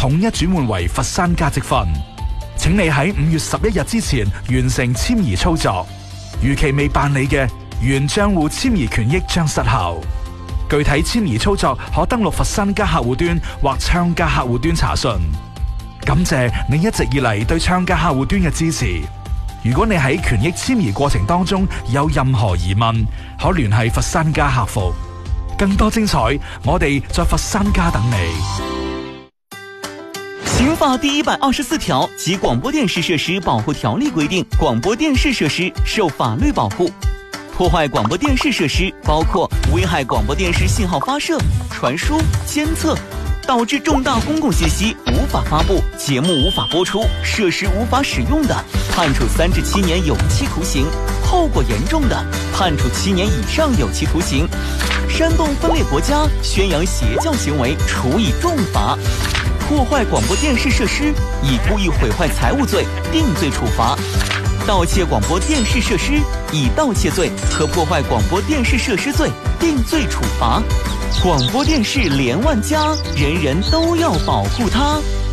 統一轉換為佛山加積分。請你喺5月11日之前完成遷移操作。逾期未辦理嘅，原賬戶遷移權益將失效。具體遷移操作可登錄佛山加客戶端或昌加客戶端查詢。感謝你一直以嚟對昌加客戶端嘅支持。如果你喺權益遷移過程當中有任何疑問，可聯繫佛山加客服。更多精彩，我哋在佛山加等你。 刑法第124條及廣播電視設施保護條例規定，廣播電視設施受法律保護。破壞廣播電視設施包括危害廣播電視信號發射、傳輸、監測，導致重大公共信息無法發布、節目無法播出、設施無法使用的，判處3至7年有期徒刑；後果嚴重的，判處7年以上有期徒刑。煽動分裂國家、宣揚邪教行為，處以重罰。破壞廣播電視設施，以故意毀壞財物罪定罪處罰。盜竊廣播電視設施，以盜竊罪和破壞廣播電視設施罪定罪處罰。廣播電視連萬家，人人都要保護它。